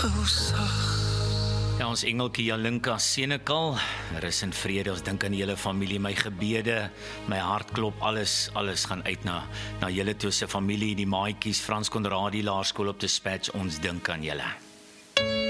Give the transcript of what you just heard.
Ja, ons engeltjie Jalinka Senekal, rus in vrede, ons dink aan julle familie, my gebede, my hart klop, alles gaan uit na julle toe se familie, die maatjies, Frans Konradi Laerskool op Dispatch, ons dink aan julle.